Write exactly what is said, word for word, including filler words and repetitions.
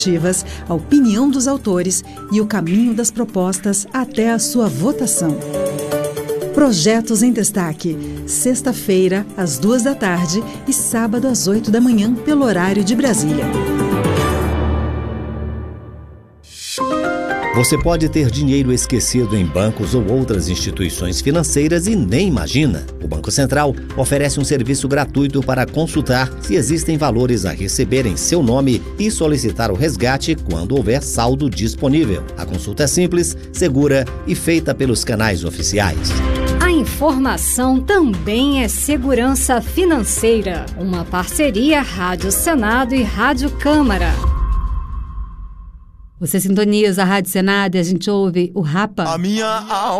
a opinião dos autores e o caminho das propostas até a sua votação. Projetos em Destaque, sexta-feira, às duas da tarde e sábado às oito da manhã, pelo horário de Brasília. Você pode ter dinheiro esquecido em bancos ou outras instituições financeiras e nem imagina. O Banco Central oferece um serviço gratuito para consultar se existem valores a receber em seu nome e solicitar o resgate quando houver saldo disponível. A consulta é simples, segura e feita pelos canais oficiais. A informação também é segurança financeira. Uma parceria Rádio Senado e Rádio Câmara. Você sintoniza a Rádio Senado e a gente ouve o Rapa. A minha alma.